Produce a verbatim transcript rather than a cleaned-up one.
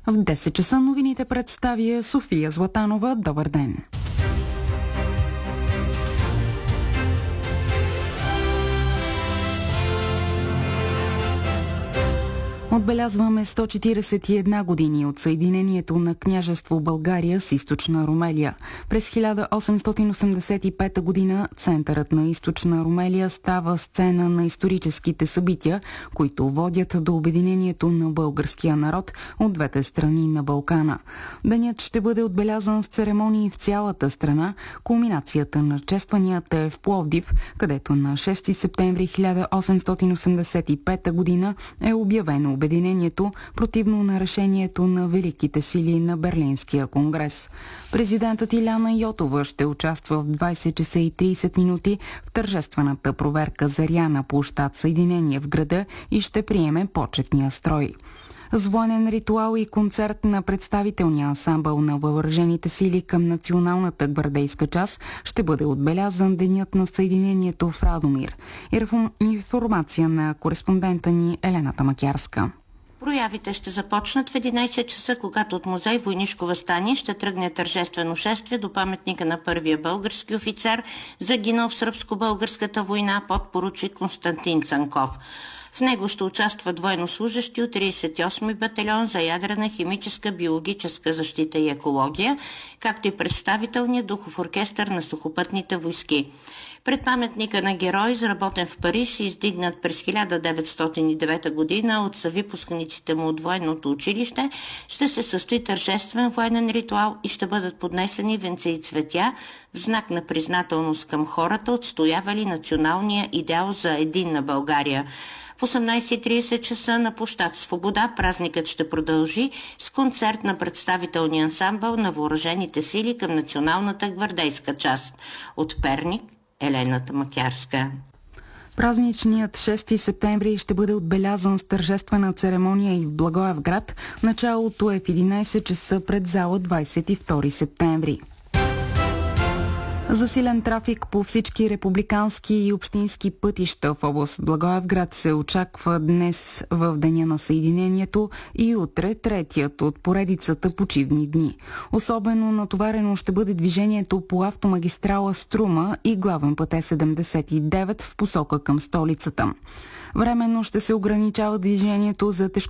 В десет часа новините представя София Златанова. Добър ден! Отбелязваме сто четиридесет и една години от съединението на княжество България с източна Румелия. През хиляда осемстотин осемдесет и пета година центърът на източна Румелия става сцена на историческите събития, които водят до обединението на българския народ от двете страни на Балкана. Денят ще бъде отбелязан с церемонии в цялата страна. Кулминацията на честванията е в Пловдив, където на шести септември хиляда осемстотин осемдесет и пета година е обявено обединението, противно на решението на великите сили на Берлинския конгрес. Президентът Иляна Йотова ще участва в двайсет часа и трийсет минути в тържествената проверка заря на площад Съединение в града и ще приеме почетния строй. С военен ритуал и концерт на представителния ансамбъл на въоръжените сили към националната гвардейска част ще бъде отбелязан Денят на Съединението в Радомир. Информация на кореспондента ни Елената Макярска. Проявите ще започнат в единайсет часа, когато от музей Войнишко въстание ще тръгне тържествено шествие до паметника на първия български офицер, загинал в сръбско-българската война, подпоручик Константин Цанков. В него ще участват военнослужащи от трийсет и осми батальон за ядрена, химическа, биологическа защита и екология, както и представителният духов оркестър на сухопътните войски. Пред паметника на герой, изработен в Париж и издигнат през хиляда деветстотин и девета година от съвипусканиците му от военното училище, ще се състои тържествен военен ритуал и ще бъдат поднесени венци и цветя в знак на признателност към хората, отстоявали националния идеал за единна България. В осемнайсет и трийсет часа на площад Свобода празникът ще продължи с концерт на представителния ансамбъл на въоръжените сили към националната гвардейска част. От Перник, Елената Макярска. Празничният шести септември ще бъде отбелязан с тържествена церемония и в Благоевград. Началото е в единайсет часа пред зала двайсет и втори септември. Засилен трафик по всички републикански и общински пътища в област Благоевград се очаква днес в Деня на Съединението и утре, третият от поредицата почивни дни. Особено натоварено ще бъде движението по автомагистрала Струма и главен път Е седемдесет и девет в посока към столицата. Временно ще се ограничава движението за тежко